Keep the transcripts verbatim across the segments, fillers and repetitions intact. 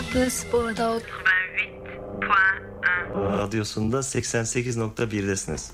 Bu sporda o Radyosunda seksen sekiz nokta birdesiniz.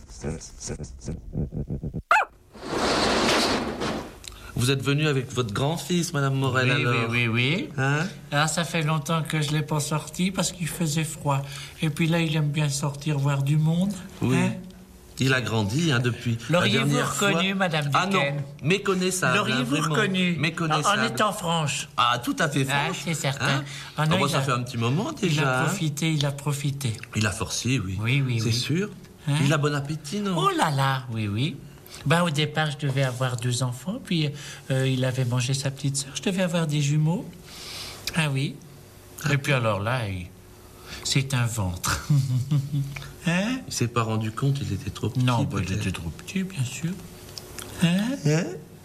Vous êtes venu avec votre grand-fils, Madame Morel, oui, alors? Oui, oui, oui. Hein? Alors, ça fait longtemps que je ne l'ai pas sorti parce qu'il faisait froid. Et puis là, il aime bien sortir voir du monde. Oui. Hein? Il a grandi hein, depuis. L'auriez-vous reconnu, fois... Madame Duquesne? Ah non, méconnaissable. L'auriez-vous hein, reconnu? Méconnaissable. En étant franche. Ah, tout à fait franche. Ah, c'est certain. Hein? Ah, non, bon, il ça a... fait un petit moment déjà. Il a hein? profité, il a profité. Il a forcé, oui. Oui, oui, c'est oui. sûr. Hein? Il a bon appétit, non? Oh là là, oui, oui. Ben, au départ, je devais avoir deux enfants, puis euh, il avait mangé sa petite sœur. Je devais avoir des jumeaux. Ah oui. Ah, et puis alors là, il... c'est un ventre. Hein? Il s'est pas rendu compte, il était trop petit. Non, bah, il était trop petit, bien sûr. Hein? Hein?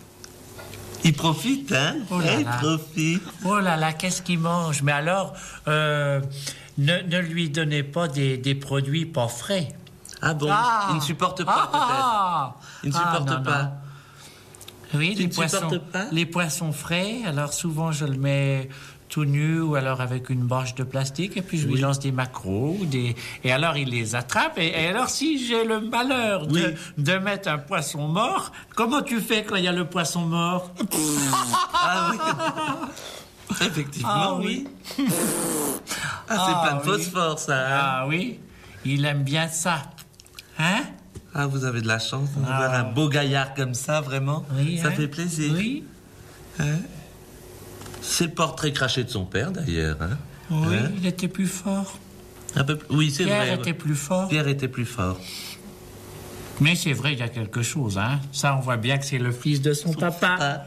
Il profite, hein? Oh là il là. profite. Oh là là, qu'est-ce qu'il mange? Mais alors, euh, ne, ne lui donnez pas des, des produits pas frais. Ah bon? Ah. Il ne supporte pas, Ah. peut-être. Il ne Ah, supporte non, pas. non. Oui, Tu les ne poissons, supportes pas? les poissons frais. Alors souvent, je le mets tout nu ou alors avec une bâche de plastique et puis je lui Oui. lance des maquereaux. Des... Et alors, il les attrape. Et, et alors, si j'ai le malheur de, Oui. de mettre un poisson mort, comment tu fais quand il y a le poisson mort? Ah oui. Effectivement, Ah oui. oui. Ah, c'est Ah, plein de oui. phosphore, ça. Hein? Ah oui, il aime bien ça. Hein? Ah, vous avez de la chance d'avoir Ah. un beau gaillard comme ça, vraiment. Oui, Ça hein? fait plaisir. Oui. Hein? C'est le portrait craché de son père, d'ailleurs. Hein? Oui, Hein? il était plus fort. Un peu plus... Oui, c'est Pierre vrai. était plus fort. Pierre était plus fort. Mais c'est vrai, il y a quelque chose, hein. Ça, on voit bien que c'est le fils de son, papa. Ah.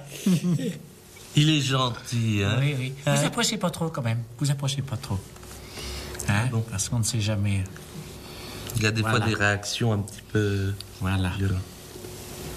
Il est gentil, hein? Oui, oui. Hein? Vous approchez pas trop, quand même. Vous approchez pas trop. Hein? Bon. Parce qu'on ne sait jamais. Il a des Voilà. fois des réactions un petit peu Voilà. violentes.